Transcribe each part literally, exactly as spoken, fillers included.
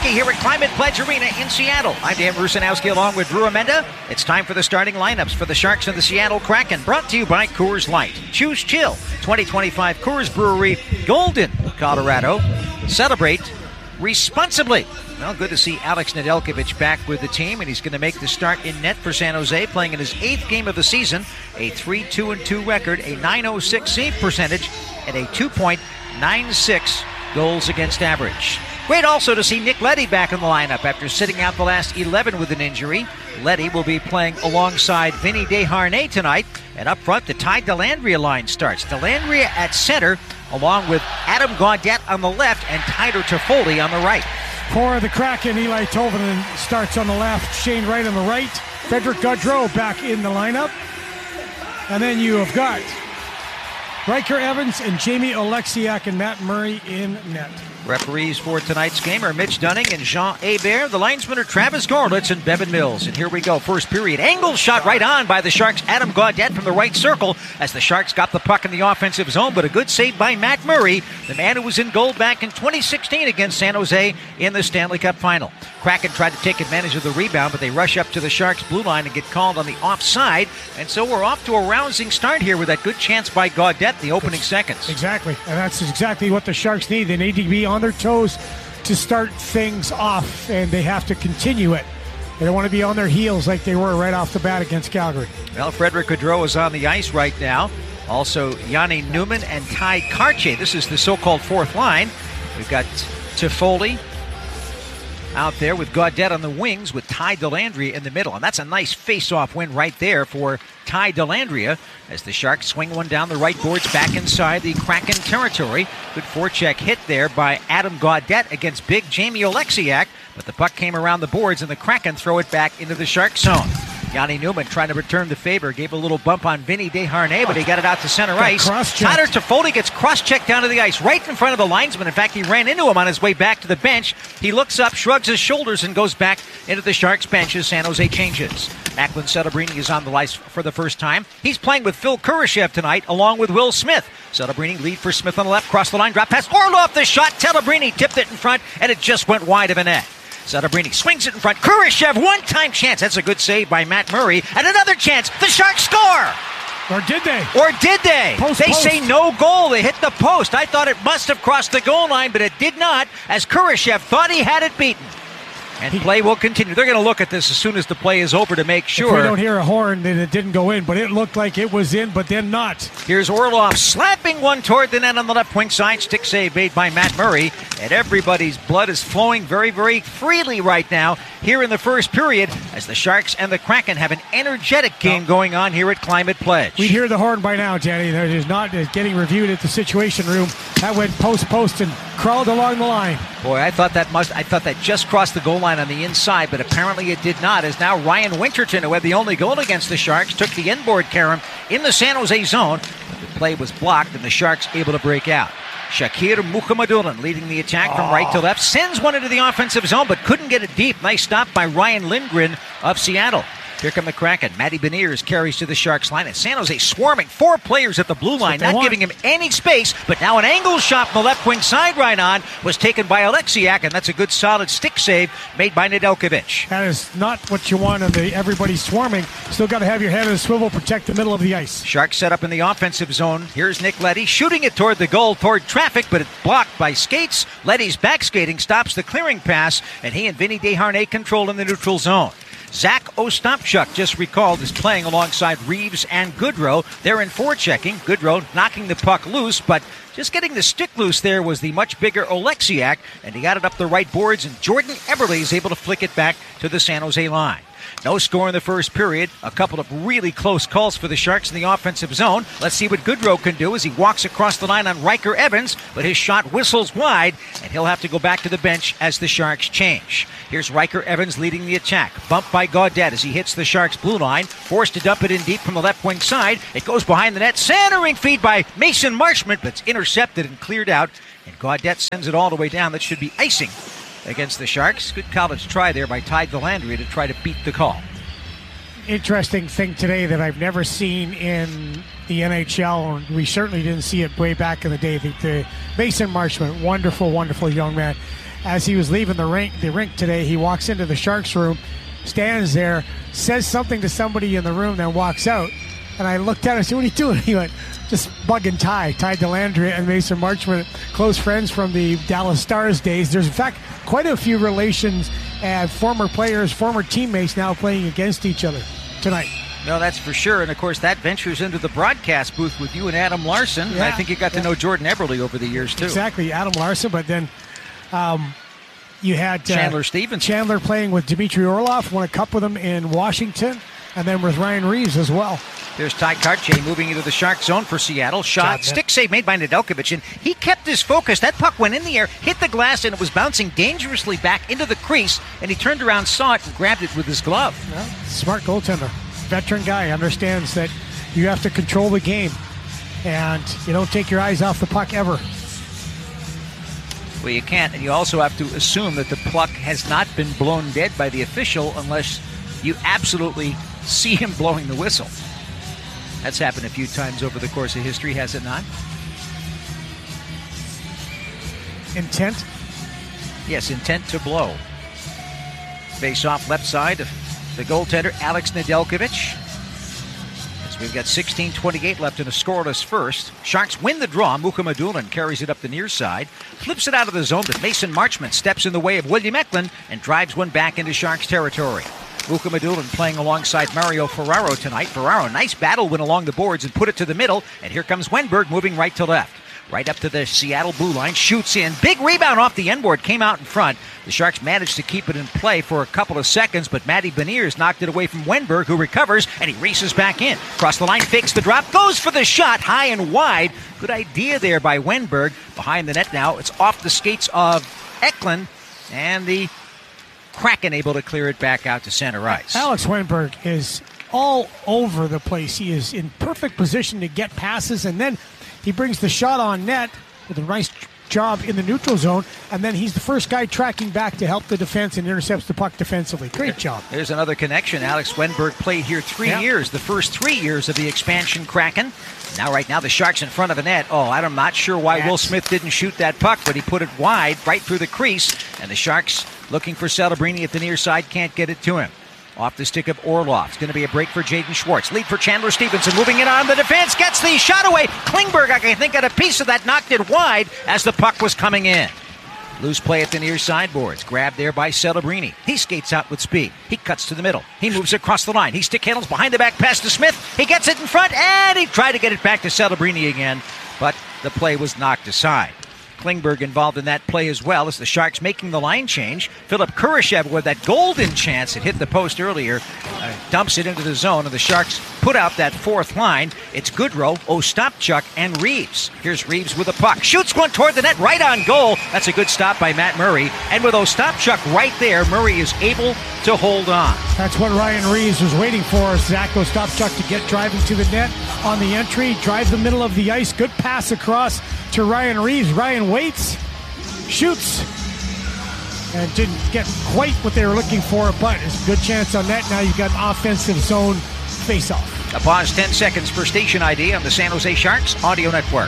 hockey here at Climate Pledge Arena in Seattle. I'm Dan Rusanowski along with Drew Amenda. It's time for the starting lineups for the Sharks and the Seattle Kraken, brought to you by Coors Light. Choose chill. twenty twenty-five Coors Brewery, Golden, Colorado. Celebrate responsibly. Well, good to see Alex Nedeljkovic back with the team, and he's going to make the start in net for San Jose, playing in his eighth game of the season. A three two two record, a nine oh six save percentage, and a two point nine six goals against average. Great also to see Nick Leddy back in the lineup after sitting out the last eleven with an injury. Leddy will be playing alongside Vinny Desharnais tonight. And up front, the Ty Dellandrea line starts. Dellandrea at center, along with Adam Gaudette on the left and Tyler Toffoli on the right. For the Kraken, Eli Tolvanen starts on the left, Shane Wright on the right, Frederick Gaudreau back in the lineup. And then you have got Riker Evans and Jamie Oleksiak and Matt Murray in net. Referees for tonight's game are Mitch Dunning and Jean Hebert. The linesmen are Travis Gorlitz and Bevan Mills. And here we go. First period. Angle shot right on by the Sharks. Adam Gaudette from the right circle as the Sharks got the puck in the offensive zone. But a good save by Matt Murray, the man who was in goal back in twenty sixteen against San Jose in the Stanley Cup Final. Kraken tried to take advantage of the rebound, but they rush up to the Sharks' blue line and get called on the offside. And so we're off to a rousing start here with that good chance by Gaudette the opening that's, seconds. Exactly. And that's exactly what the Sharks need. They need to be on their toes to start things off, and they have to continue it. They don't want to be on their heels like they were right off the bat against Calgary. Well, Frederick Gaudreau is on the ice right now. Also, Yanni Newman and Ty Karche. This is the so-called fourth line. We've got Toffoli out there with Gaudette on the wings with Ty Dellandrea in the middle. And that's a nice face-off win right there for Ty Dellandrea as the Sharks swing one down the right boards back inside the Kraken territory. Good forecheck hit there by Adam Gaudette against big Jamie Oleksiak, but the puck came around the boards and the Kraken throw it back into the Shark zone. Yanni Newman trying to return the favor, gave a little bump on Vinny Desharnais, but he got it out to center ice. Tyler Toffoli gets cross-checked down to the ice right in front of the linesman. In fact, he ran into him on his way back to the bench. He looks up, shrugs his shoulders, and goes back into the Sharks bench as San Jose changes. Macklin Celebrini is on the ice for the first time. He's playing with Phil Kurashev tonight, along with Will Smith. Celebrini lead for Smith on the left, cross the line, drop pass, Orlov the shot. Celebrini tipped it in front, and it just went wide of a net. Celebrini swings it in front. Kurashev, one-time chance. That's a good save by Matt Murray. And another chance. The Sharks score! Or did they? Or did they? Post, they post. say no goal. They hit the post. I thought it must have crossed the goal line, but it did not, as Kurashev thought he had it beaten. And play will continue. They're going to look at this as soon as the play is over to make sure. If we don't hear a horn, then it didn't go in, but it looked like it was in, but then not. Here's Orlov slapping one toward the net on the left wing side. Stick save made by Matt Murray. And everybody's blood is flowing very, very freely right now here in the first period as the Sharks and the Kraken have an energetic game going on here at Climate Pledge. We'd hear the horn by now, Danny. That is not getting reviewed at the Situation Room. That went post-post and crawled along the line. Boy, I thought that must. I thought that just crossed the goal line on the inside, but apparently it did not, as now Ryan Winterton, who had the only goal against the Sharks, took the inboard carom in the San Jose zone. But the play was blocked, and the Sharks able to break out. Shakir Mukhamadullin leading the attack from right to left, sends one into the offensive zone, but couldn't get it deep. Nice stop by Ryan Lindgren of Seattle. Here come the Kraken. Matty Beniers carries to the Sharks line. And San Jose swarming four players at the blue line, not want. giving him any space. But now an angle shot from the left wing side right on was taken by Oleksiak, and that's a good solid stick save made by Nedeljkovic. That is not what you want on the everybody swarming. Still got to have your head on a swivel, protect the middle of the ice. Sharks set up in the offensive zone. Here's Nick Leddy shooting it toward the goal, toward traffic, but it's blocked by skates. Leddy's back skating stops the clearing pass, and he and Vinny Desharnais control in the neutral zone. Zach Ostapchuk, just recalled, is playing alongside Reeves and Goodrow. They're in forechecking. Goodrow knocking the puck loose, but just getting the stick loose there was the much bigger Oleksiak, and he got it up the right boards, and Jordan Eberle is able to flick it back to the San Jose line. No score in the first period. A couple of really close calls for the Sharks in the offensive zone. Let's see what Goodrow can do as he walks across the line on Riker Evans, but his shot whistles wide, and he'll have to go back to the bench as the Sharks change. Here's Riker Evans leading the attack. Bumped by Gaudette as he hits the Sharks' blue line. Forced to dump it in deep from the left wing side. It goes behind the net. Centering feed by Mason Marchment, but it's intercepted and cleared out. And Gaudette sends it all the way down. That should be icing against the Sharks. Good college try there by Ty Dellandrea to try to beat the call. Interesting thing today that I've never seen in the N H L, and we certainly didn't see it way back in the day. The, the Mason Marchment, wonderful, wonderful young man. as he was leaving the rink, the rink today, he walks into the Sharks room, stands there, says something to somebody in the room, then walks out. And I looked at him and said, "What are you doing?" He went, "Just bugging Ty. Ty Dellandrea and Mason Marchment, close friends from the Dallas Stars days." There's, in fact, quite a few relations and former players, former teammates now playing against each other tonight. No, that's for sure. And, of course, that ventures into the broadcast booth with you and Adam Larson. Yeah, I think you got to yeah. know Jordan Eberle over the years, too. Exactly, Adam Larson. But then um, you had uh, Chandler Stevenson. Chandler playing with Dmitry Orlov, won a cup with him in Washington, and then with Ryan Reeves as well. There's Ty Kartye moving into the Shark zone for Seattle. Shot, Job, stick save made by Nedeljkovic, and he kept his focus. That puck went in the air, hit the glass, and it was bouncing dangerously back into the crease, and he turned around, saw it, and grabbed it with his glove. Well, smart goaltender. Veteran guy, understands that you have to control the game, and you don't take your eyes off the puck ever. Well, you can't, and you also have to assume that the puck has not been blown dead by the official unless you absolutely see him blowing the whistle. That's happened a few times over the course of history, has it not? Intent? Yes, intent to blow. Face off left side of the goaltender, Alex Nedeljkovic. As we've got sixteen twenty-eight left in a scoreless first. Sharks win the draw. Mukhamadullin carries it up the near side. Flips it out of the zone, but Mason Marchment steps in the way of William Eklund and drives one back into Sharks territory. Mukhamadullin playing alongside Mario Ferraro tonight. Ferraro, nice battle win along the boards and put it to the middle. And here comes Wenberg moving right to left. Right up to the Seattle blue line, shoots in. Big rebound off the end board, came out in front. The Sharks managed to keep it in play for a couple of seconds, but Matty Beniers knocked it away from Wenberg, who recovers, and he races back in. Across the line, fakes the drop, goes for the shot, high and wide. Good idea there by Wenberg. Behind the net now, it's off the skates of Eklund, and the Kraken able to clear it back out to center ice. Alex Wenberg is all over the place. He is in perfect position to get passes, and then he brings the shot on net with a nice job in the neutral zone, and then he's the first guy tracking back to help the defense and intercepts the puck defensively. Great job. There's another connection. Alex Wenberg played here three yeah. years, the first three years of the expansion Kraken. Now, right now, the Sharks in front of the net. Oh, I'm not sure why That's... Will Smith didn't shoot that puck, but he put it wide, right through the crease, and the Sharks looking for Celebrini at the near side, can't get it to him. Off the stick of Orlov. It's going to be a break for Jaden Schwartz. Lead for Chandler Stevenson. Moving it on the defense. Gets the shot away. Klingberg, I think, got a piece of that. Knocked it wide as the puck was coming in. Loose play at the near sideboards. Grabbed there by Celebrini. He skates out with speed. He cuts to the middle. He moves across the line. He stick handles behind the back pass to Smith. He gets it in front, and he tried to get it back to Celebrini again, but the play was knocked aside. Klingberg involved in that play as well as the Sharks making the line change. Philip Kurashev with that golden chance. It hit the post earlier. Uh, dumps it into the zone, and the Sharks put out that fourth line. It's Goodrow, Ostapchuk, and Reeves. Here's Reeves with a puck. Shoots one toward the net, right on goal. That's a good stop by Matt Murray. And with Ostapchuk right there, Murray is able to hold on. That's what Ryan Reeves was waiting for. Zach Ostapchuk to get driving to the net on the entry. Drive the middle of the ice. Good pass across to Ryan Reeves. Ryan waits, shoots, and didn't get quite what they were looking for, but it's a good chance on net. Now you've got an offensive zone face-off. A pause, ten seconds for station I D on the San Jose Sharks Audio Network.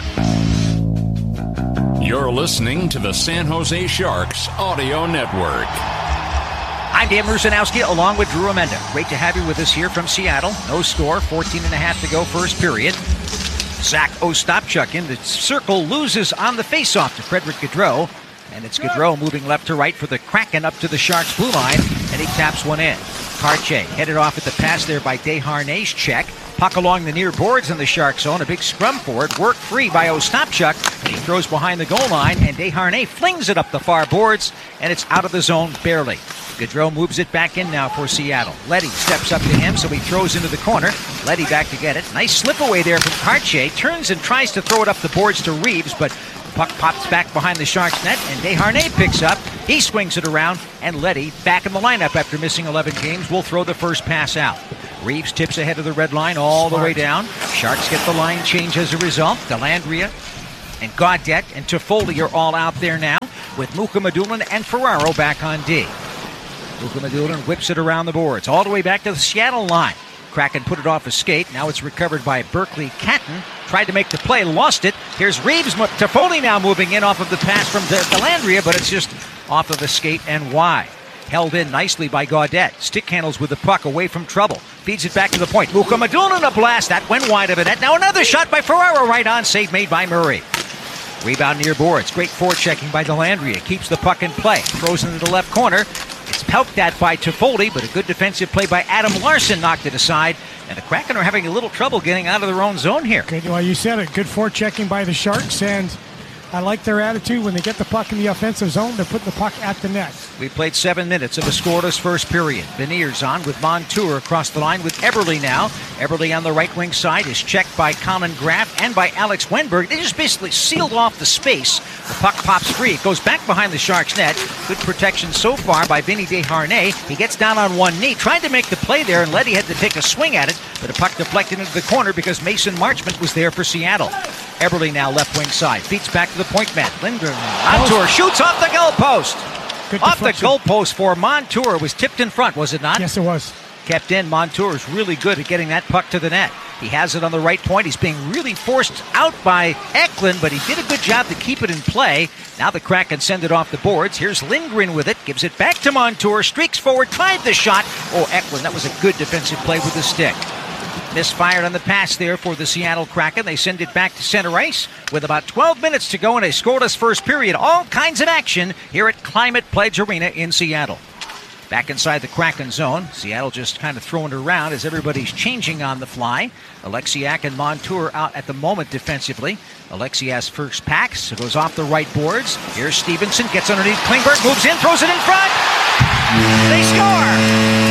You're listening to the San Jose Sharks Audio Network. I'm Dan Rusanowski along with Drew Amenda. Great to have you with us here from Seattle. No score, fourteen and a half to go first period. Zach Ostapchuk in the circle, loses on the faceoff to Frederick Gaudreau. And it's Gaudreau moving left to right for the Kraken up to the Sharks blue line. And he taps one in. Kartye headed off at the pass there by Desharnais' check. Puck along the near boards in the Shark zone. A big scrum for it. Worked free by Ostapchuk. And he throws behind the goal line. And Desharnais flings it up the far boards. And it's out of the zone barely. Gaudreau moves it back in now for Seattle. Leddy steps up to him, so he throws into the corner. Leddy back to get it. Nice slip away there from Kartye. Turns and tries to throw it up the boards to Reeves, but the puck pops back behind the Sharks net, and Desharnais picks up. He swings it around, and Leddy, back in the lineup after missing eleven games, will throw the first pass out. Reeves tips ahead of the red line all the way down. Sharks get the line change as a result. Dellandrea and Gaudette and Toffoli are all out there now, with Mukhamadullin and Ferraro back on D. Mukhamadullin whips it around the boards, all the way back to the Seattle line. Kraken put it off a skate. Now it's recovered by Berkeley Catton. Tried to make the play, lost it. Here's Reeves. Toffoli now moving in off of the pass from De- Delandria, but it's just off of the skate and wide. Held in nicely by Gaudette. Stick handles with the puck away from trouble. Feeds it back to the point. Mukhamadullin a blast. That went wide of the net. Now another shot by Ferraro. Right on. Save made by Murray. Rebound near boards. Great forechecking by Delandria. Keeps the puck in play. Throws into the left corner. It's poked at by Toffoli, but a good defensive play by Adam Larson knocked it aside. And the Kraken are having a little trouble getting out of their own zone here. Good, well, you said it. Good forechecking by the Sharks, and I like their attitude. When they get the puck in the offensive zone, they're putting the puck at the net. We played seven minutes of a scoreless first period. Beniers on with Montour across the line with Eberle now. Eberle on the right wing side is checked by Colin Graff and by Alex Wenberg. They just basically sealed off the space. The puck pops free. It goes back behind the Sharks net. Good protection so far by Vinny Desharnais. He gets down on one knee, tried to make the play there, and Leddy had to take a swing at it, but the puck deflected into the corner because Mason Marchment was there for Seattle. Eberle now left wing side. Feeds back to the point man. Lindgren. Montour shoots off the goalpost. Good Off the deflection. goalpost for Montour. It was tipped in front, was it not? Yes, it was. Kept in. Montour is really good at getting that puck to the net. He has it on the right point. He's being really forced out by Eklund, but he did a good job to keep it in play. Now the Kraken send it off the boards. Here's Lindgren with it. Gives it back to Montour. Streaks forward. Tied the shot. Oh, Eklund. That was a good defensive play with the stick. Misfired on the pass there for the Seattle Kraken. They send it back to center ice with about twelve minutes to go in a scoreless first period. All kinds of action here at Climate Pledge Arena in Seattle. Back inside the Kraken zone. Seattle just kind of throwing it around as everybody's changing on the fly. Alexiak and Montour out at the moment defensively. Alexiak's first pack, so goes off the right boards. Here's Stevenson, gets underneath Klingberg, moves in, throws it in front. They score!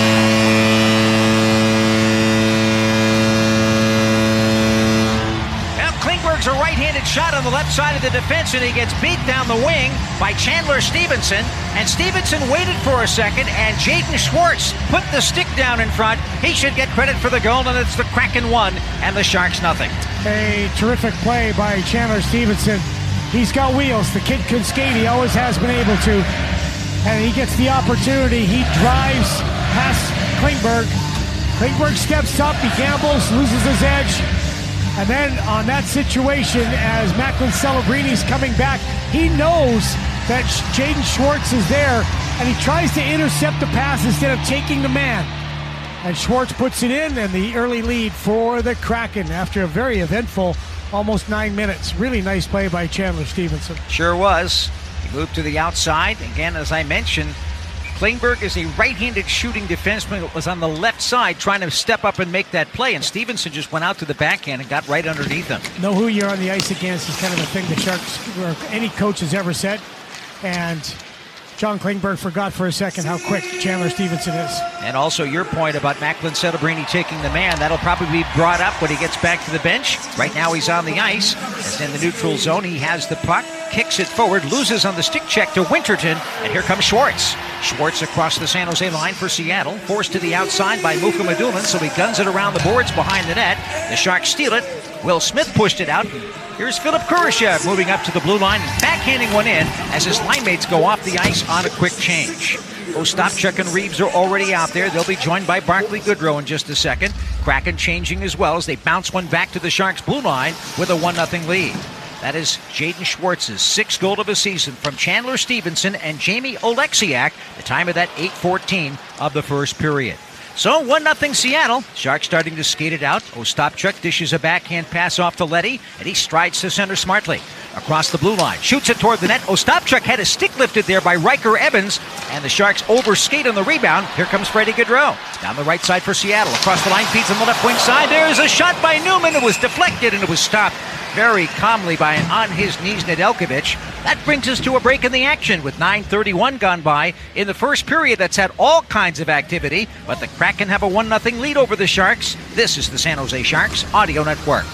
A right-handed shot on the left side of the defense, and he gets beat down the wing by Chandler Stevenson. And Stevenson waited for a second, and Jaden Schwartz put the stick down in front. He should get credit for the goal, and it's the Kraken one and the Sharks nothing. A terrific play by Chandler Stevenson. He's got wheels. The kid can skate. He always has been able to. And he gets the opportunity. He drives past Klingberg. Klingberg steps up. He gambles, loses his edge. And then on that situation, as Macklin Celebrini's coming back, he knows that Jaden Schwartz is there, and he tries to intercept the pass instead of taking the man. And Schwartz puts it in, and the early lead for the Kraken after a very eventful almost nine minutes. Really nice play by Chandler Stevenson. Sure was. He moved to the outside. Again, as I mentioned, Klingberg is a right-handed shooting defenseman that was on the left side trying to step up and make that play, and Stevenson just went out to the backhand and got right underneath him. Know who you're on the ice against is kind of a thing the Sharks or any coach has ever said, and John Klingberg forgot for a second how quick Chandler Stevenson is. And also your point about Macklin Celebrini taking the man, that'll probably be brought up when he gets back to the bench. Right now he's on the ice. It's in the neutral zone. He has the puck, kicks it forward, loses on the stick check to Winterton, and here comes Schwartz. Schwartz across the San Jose line for Seattle, forced to the outside by Mukhamadullin, so he guns it around the boards behind the net. The Sharks steal it. Will Smith pushed it out. Here's Philip Kurashev moving up to the blue line and backhanding one in as his line mates go off the ice on a quick change. Ostapchuk and Reeves are already out there. They'll be joined by Barclay Goodrow in just a second. Kraken changing as well as they bounce one back to the Sharks' blue line with a one nothing lead. That is Jaden Schwartz's sixth goal of the season from Chandler Stevenson and Jamie Oleksiak. The time of that eight fourteen of the first period. So one nothing Seattle. Sharks starting to skate it out. Ostapchuk dishes a backhand pass off to Leddy, and he strides to center smartly. Across the blue line, shoots it toward the net. Ostapchuk had his stick lifted there by Riker Evans, and the Sharks overskate on the rebound. Here comes Freddie Gaudreau. Down the right side for Seattle. Across the line, feeds on the left wing side. There's a shot by Newman. It was deflected, and it was stopped very calmly by an on-his-knees Nedeljkovic. That brings us to a break in the action with nine thirty-one gone by in the first period. That's had all kinds of activity, but the Kraken have a one nothing lead over the Sharks. This is the San Jose Sharks Audio Network.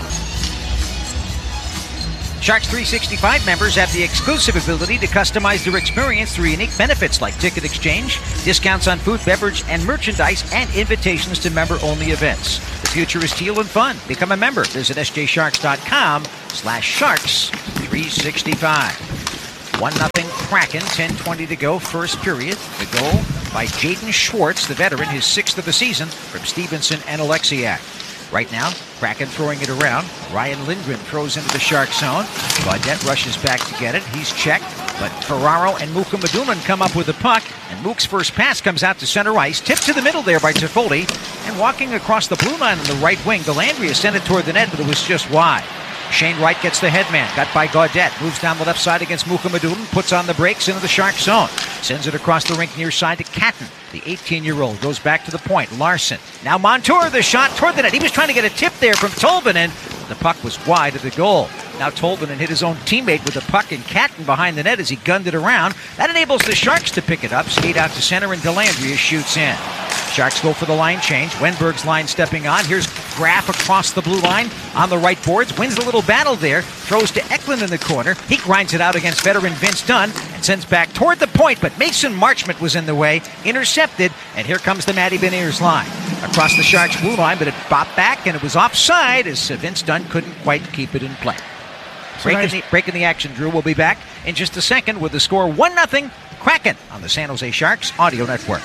Sharks three sixty-five members have the exclusive ability to customize their experience through unique benefits like ticket exchange, discounts on food, beverage, and merchandise, and invitations to member-only events. The future is teal and fun. Become a member. Visit sjsharks.com slash sharks 365. one nothing Kraken, ten twenty to go, first period. The goal by Jaden Schwartz, the veteran, his sixth of the season, from Stevenson and Oleksiak. Right now, Kraken throwing it around. Ryan Lindgren throws into the Shark zone. Gaudette rushes back to get it. He's checked, but Ferraro and Muka Maduman come up with the puck, and Mook's first pass comes out to center ice. Tipped to the middle there by Toffoli, and walking across the blue line on the right wing, Delandria sent it toward the net, but it was just wide. Shane Wright gets the headman, got by Gaudette, moves down the left side against Muka Maduman, puts on the brakes into the Shark zone, sends it across the rink near side to Catton. The eighteen-year-old goes back to the point. Larson. Now Montour, the shot toward the net. He was trying to get a tip there from Tolvanen. The puck was wide of the goal. Now Tolvanen hit his own teammate with the puck, and Catton behind the net as he gunned it around. That enables the Sharks to pick it up, skate out to center, and Delandria shoots in. Sharks go for the line change. Wenberg's line stepping on. Here's Graf across the blue line on the right boards. Wins a little battle there. Throws to Eklund in the corner. He grinds it out against veteran Vince Dunn and sends back toward the point, but Mason Marchment was in the way. Intercepted, and here comes the Matty Beniers line. Across the Sharks blue line, but it bopped back, and it was offside as Vince Dunn couldn't quite keep it in play. Breaking, nice. the, breaking the action, Drew. We'll be back in just a second with the score one nothing Kraken on the San Jose Sharks Audio Network.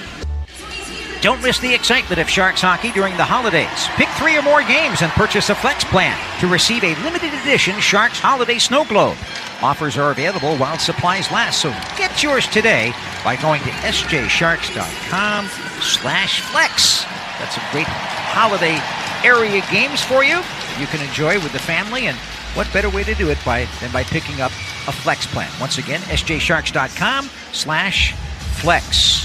Don't miss the excitement of Sharks hockey during the holidays. Pick three or more games and purchase a Flex plan to receive a limited edition Sharks Holiday Snow Globe. Offers are available while supplies last, so get yours today by going to sjsharks.com slash flex. That's some great holiday area games for you you can enjoy with the family, and what better way to do it by than by picking up a Flex plan. Once again, sjsharks.com slash flex.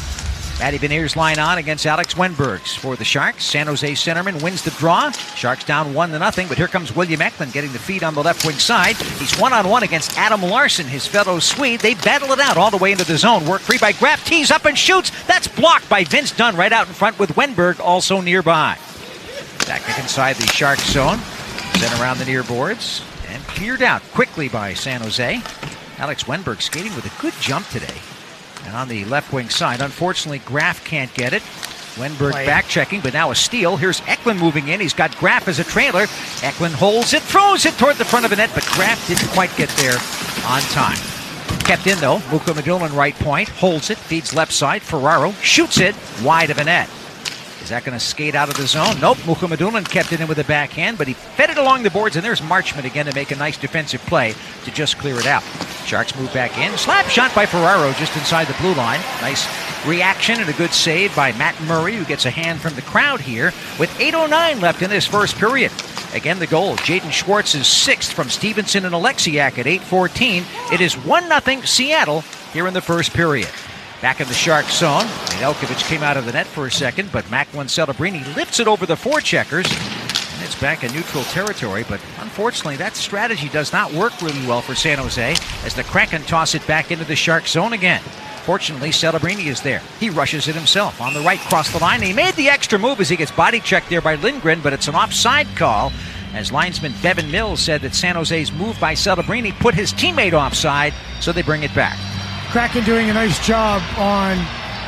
Matty Beniers line on against Alex Wenbergs for the Sharks. San Jose centerman wins the draw. Sharks down one to nothing, but here comes William Eklund getting the feed on the left wing side. He's one-on-one against Adam Larson, his fellow Swede. They battle it out all the way into the zone. Work free by Graf, tees up and shoots. That's blocked by Vince Dunn right out in front with Wenberg also nearby. Back inside the Shark zone. Sent around the near boards and cleared out quickly by San Jose. Alex Wenberg skating with a good jump today. And on the left wing side, unfortunately, Graf can't get it. Wenberg back checking, but now a steal. Here's Eklund moving in. He's got Graf as a trailer. Eklund holds it, throws it toward the front of the net, but Graf didn't quite get there on time. Kept in, though. Muka Maduman right point, holds it, feeds left side. Ferraro shoots it wide of the net. Is that going to skate out of the zone? Nope. Muka Maduman kept it in with a backhand, but he fed it along the boards, and there's Marchment again to make a nice defensive play to just clear it out. Sharks move back in. Slap shot by Ferraro just inside the blue line. Nice reaction and a good save by Matt Murray, who gets a hand from the crowd here with eight oh nine left in this first period. Again, the goal. Jaden Schwartz's sixth from Stevenson and Alexiak at eight fourteen. It is one nothing Seattle here in the first period. Back in the Shark zone. Nedeljkovic came out of the net for a second, but Macklin Celebrini lifts it over the forecheckers, and it's back in neutral territory. But unfortunately, that strategy does not work really well for San Jose as the Kraken toss it back into the Shark zone again. Fortunately, Celebrini is there. He rushes it himself on the right, cross the line. He made the extra move as he gets body checked there by Lindgren, but it's an offside call, as linesman Bevan Mills said that San Jose's move by Celebrini put his teammate offside, so they bring it back. Kraken doing a nice job on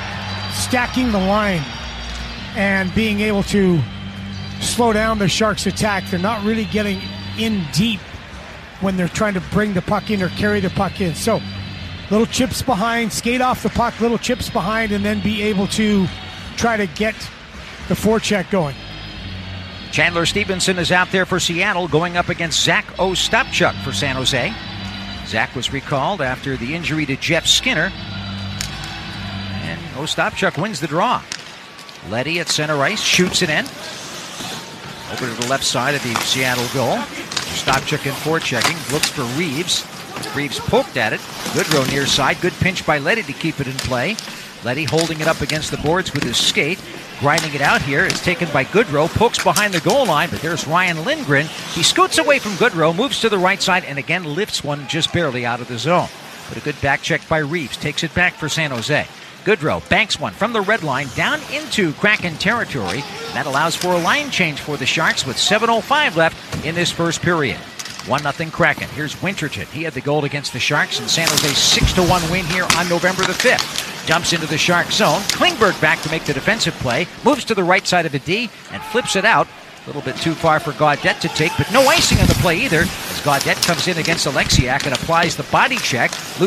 stacking the line and being able to slow down the Sharks' attack. They're not really getting in deep when they're trying to bring the puck in or carry the puck in. So little chips behind, skate off the puck, little chips behind, and then be able to try to get the forecheck going. Chandler Stevenson is out there for Seattle, going up against Zach Ostapchuk for San Jose. Zach was recalled after the injury to Jeff Skinner. And Ostapchuk wins the draw. Leddy at center ice, shoots it in. Over to the left side of the Seattle goal. Ostapchuk in forechecking, looks for Reeves. Reeves poked at it. Goodrow near side, good pinch by Leddy to keep it in play. Leddy holding it up against the boards with his skate. Grinding it out here. It's taken by Goodrow. Pokes behind the goal line, but there's Ryan Lindgren. He scoots away from Goodrow, moves to the right side, and again lifts one just barely out of the zone. But a good back check by Reeves. Takes it back for San Jose. Goodrow banks one from the red line down into Kraken territory. That allows for a line change for the Sharks with seven oh five left in this first period. one nothing Kraken. Here's Winterton. He had the goal against the Sharks in San Jose's six to one win here on November the fifth. Dumps into the Shark zone. Klingberg back to make the defensive play. Moves to the right side of the D and flips it out. A little bit too far for Gaudette to take, but no icing on the play either, as Gaudette comes in against Alexiak and applies the body check.